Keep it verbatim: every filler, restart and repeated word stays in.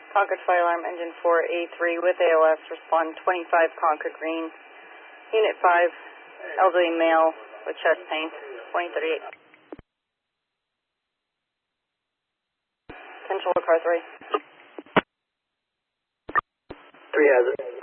Concord Fire Alarm, Engine four A three with A O S, respond twenty-five Concord Green. Unit five, elderly male with chest pain, twenty thirty-eight. Central car three. Three has it.